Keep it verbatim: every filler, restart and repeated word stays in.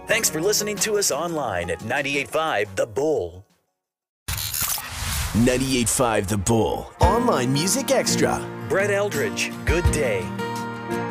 Thanks for listening to us online at ninety-eight point five The Bull. ninety-eight point five The Bull. Online Music Extra. Brett Eldridge, Good Day.